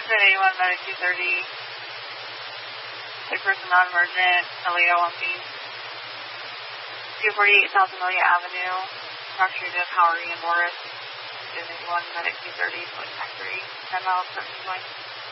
Houston 81, medic 230. Sick person non-emergent, LEO on scene. 248 South Amelia Avenue. Fractured of Howery and Morris. Houston 81, medic 230, split factory. 10 miles per going.